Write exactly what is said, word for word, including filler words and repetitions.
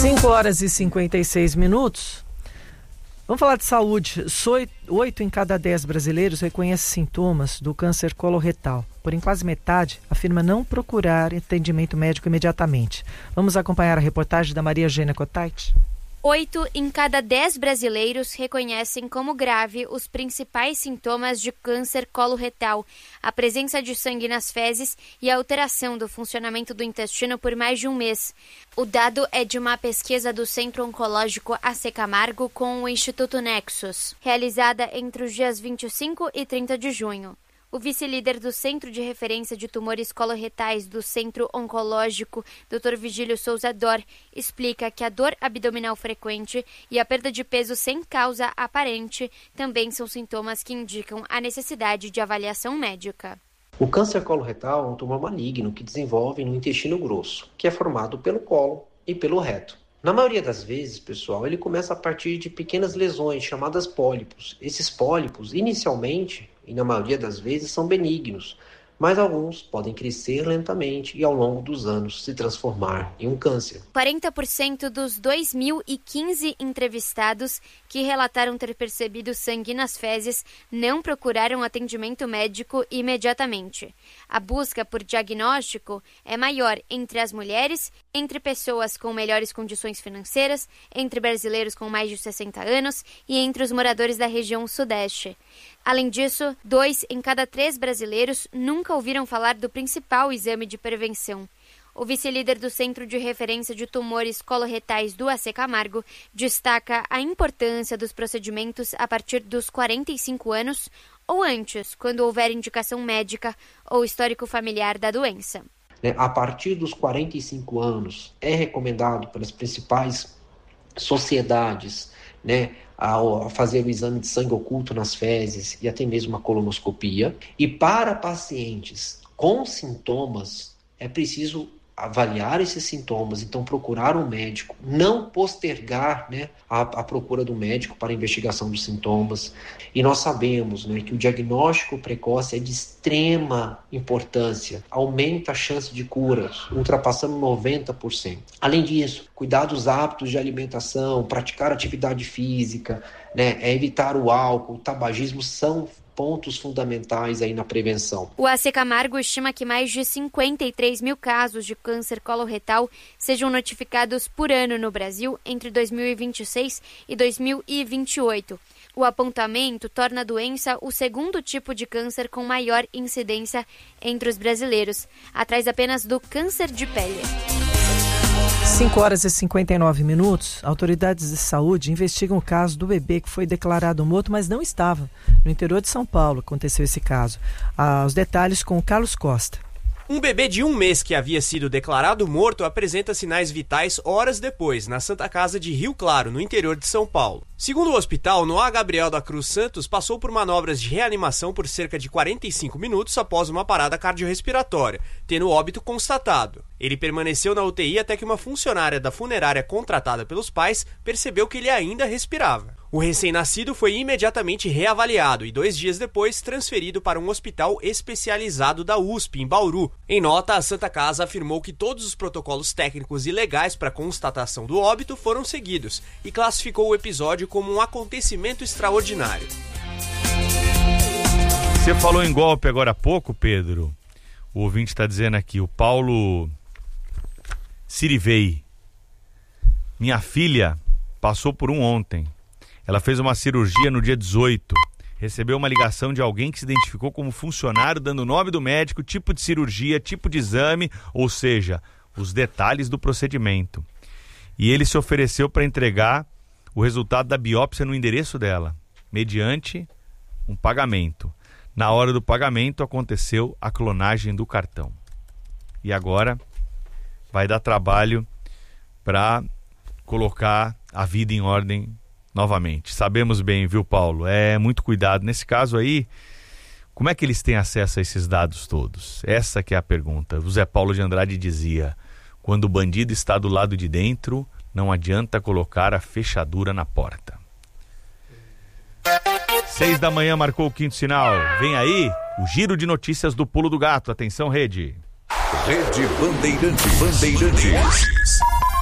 cinco horas e cinquenta e seis minutos. Vamos falar de saúde. Oito em cada dez brasileiros reconhecem sintomas do câncer coloretal. Porém, quase metade afirma não procurar atendimento médico imediatamente. Vamos acompanhar a reportagem da Maria Eugênia Cotait. Oito em cada dez brasileiros reconhecem como grave os principais sintomas de câncer coloretal, a presença de sangue nas fezes e a alteração do funcionamento do intestino por mais de um mês. O dado é de uma pesquisa do Centro Oncológico A C Camargo com o Instituto Nexus, realizada entre os dias vinte e cinco e trinta de junho. O vice-líder do Centro de Referência de Tumores Coloretais do Centro Oncológico, doutor Vigílio Souza Dor, explica que a dor abdominal frequente e a perda de peso sem causa aparente também são sintomas que indicam a necessidade de avaliação médica. O câncer coloretal é um tumor maligno que desenvolve no intestino grosso, que é formado pelo colo e pelo reto. Na maioria das vezes, pessoal, ele começa a partir de pequenas lesões chamadas pólipos. Esses pólipos, inicialmente, e na maioria das vezes, são benignos, mas alguns podem crescer lentamente e ao longo dos anos se transformar em um câncer. quarenta por cento dos dois mil e quinze entrevistados que relataram ter percebido sangue nas fezes não procuraram atendimento médico imediatamente. A busca por diagnóstico é maior entre as mulheres, entre pessoas com melhores condições financeiras, entre brasileiros com mais de sessenta anos e entre os moradores da região sudeste. Além disso, dois em cada três brasileiros nunca ouviram falar do principal exame de prevenção. O vice-líder do Centro de Referência de Tumores Coloretais do A C Camargo destaca a importância dos procedimentos a partir dos quarenta e cinco anos ou antes, quando houver indicação médica ou histórico familiar da doença. A partir dos quarenta e cinco anos, é recomendado pelas principais sociedades, né, a fazer o exame de sangue oculto nas fezes e até mesmo a colonoscopia. E para pacientes com sintomas, é preciso avaliar esses sintomas, então procurar um médico, não postergar, né, a, a procura do médico para a investigação dos sintomas. E nós sabemos, né, que o diagnóstico precoce é de extrema importância, aumenta a chance de cura, ultrapassando noventa por cento. Além disso, cuidar dos hábitos de alimentação, praticar atividade física, né, evitar o álcool, o tabagismo são pontos fundamentais aí na prevenção. O A C Camargo estima que mais de cinquenta e três mil casos de câncer coloretal sejam notificados por ano no Brasil entre dois mil e vinte e seis e dois mil e vinte e oito. O apontamento torna a doença o segundo tipo de câncer com maior incidência entre os brasileiros, atrás apenas do câncer de pele. cinco horas e cinquenta e nove minutos, autoridades de saúde investigam o caso do bebê que foi declarado morto, mas não estava. No interior de São Paulo aconteceu esse caso. Ah, os detalhes com o Carlos Costa. Um bebê de um mês que havia sido declarado morto apresenta sinais vitais horas depois, na Santa Casa de Rio Claro, no interior de São Paulo. Segundo o hospital, Noah Gabriel da Cruz Santos passou por manobras de reanimação por cerca de quarenta e cinco minutos após uma parada cardiorrespiratória, tendo óbito constatado. Ele permaneceu na U T I até que uma funcionária da funerária contratada pelos pais percebeu que ele ainda respirava. O recém-nascido foi imediatamente reavaliado e dois dias depois transferido para um hospital especializado da U S P, em Bauru. Em nota, a Santa Casa afirmou que todos os protocolos técnicos e legais para constatação do óbito foram seguidos e classificou o episódio como um acontecimento extraordinário. Você falou em golpe agora há pouco, Pedro. O ouvinte está dizendo aqui, o Paulo Sirivei. Minha filha passou por um ontem. Ela fez uma cirurgia no dia dezoito. Recebeu uma ligação de alguém que se identificou como funcionário, dando o nome do médico, tipo de cirurgia, tipo de exame, ou seja, os detalhes do procedimento. E ele se ofereceu para entregar o resultado da biópsia no endereço dela, mediante um pagamento. Na hora do pagamento aconteceu a clonagem do cartão. E agora vai dar trabalho para colocar a vida em ordem novamente. Sabemos bem, viu, Paulo? É muito cuidado. Nesse caso aí, como é que eles têm acesso a esses dados todos? Essa que é a pergunta. O Zé Paulo de Andrade dizia, quando o bandido está do lado de dentro, não adianta colocar a fechadura na porta. Seis da manhã marcou o quinto sinal. Vem aí o giro de notícias do Pulo do Gato. Atenção, Rede. Rede Bandeirante Bandeirantes.